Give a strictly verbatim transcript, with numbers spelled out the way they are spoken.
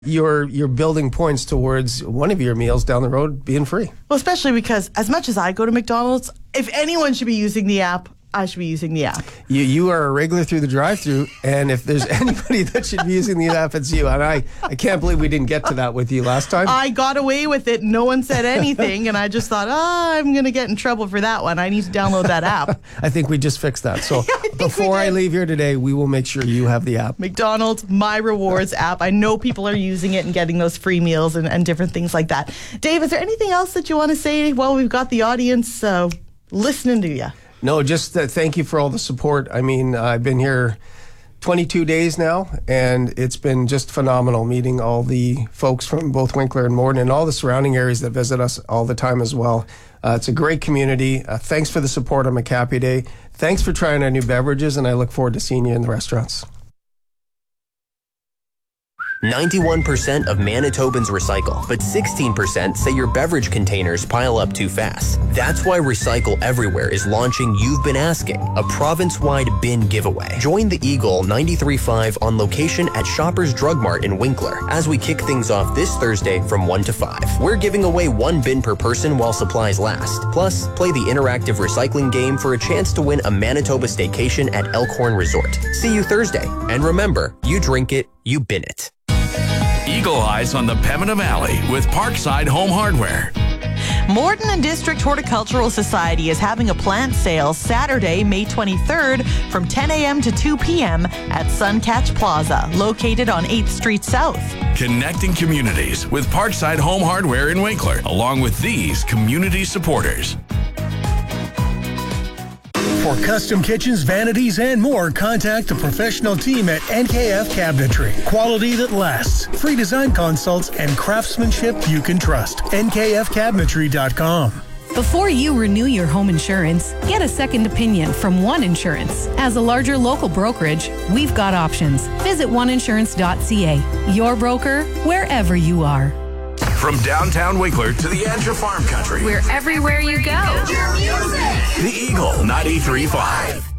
you're you're building points towards one of your meals down the road being free. Well, especially because as much as I go to McDonald's, if anyone should be using the app, I should be using the app. You you are a regular through the drive-thru, and if there's anybody that should be using the app, it's you. And I, I can't believe we didn't get to that with you last time. I got away with it. No one said anything, and I just thought, oh, I'm going to get in trouble for that one. I need to download that app. I think we just fixed that. So I before I leave here today, we will make sure you have the app. McDonald's My Rewards app. I know people are using it and getting those free meals and, and different things like that. Dave, is there anything else that you want to say while we've got the audience uh, listening to you? No, just uh, thank you for all the support. I mean, uh, I've been here twenty-two days now, and it's been just phenomenal meeting all the folks from both Winkler and Morden and all the surrounding areas that visit us all the time as well. Uh, it's a great community. Uh, thanks for the support on McHappy Day. Thanks for trying our new beverages, and I look forward to seeing you in the restaurants. ninety-one percent of Manitobans recycle, but sixteen percent say your beverage containers pile up too fast. That's why Recycle Everywhere is launching You've Been Asking, a province-wide bin giveaway. Join the Eagle ninety-three point five on location at Shoppers Drug Mart in Winkler as we kick things off this Thursday from one to five. We're giving away one bin per person while supplies last. Plus, play the interactive recycling game for a chance to win a Manitoba staycation at Elkhorn Resort. See you Thursday. And remember, you drink it, you bin it. Eagle Eyes on the Pembina Valley with Parkside Home Hardware. Morden and District Horticultural Society is having a plant sale Saturday, May twenty-third from ten a.m. to two p.m. at Suncatch Plaza, located on eighth Street South. Connecting communities with Parkside Home Hardware in Winkler, along with these community supporters. For custom kitchens, vanities, and more, contact the professional team at N K F Cabinetry. Quality that lasts. Free design consults and craftsmanship you can trust. N K F cabinetry dot com. Before you renew your home insurance, get a second opinion from One Insurance. As a larger local brokerage, we've got options. Visit one insurance dot c a. Your broker, wherever you are. From downtown Winkler to the edge of farm country, we're everywhere you go. The Eagle ninety-three point five.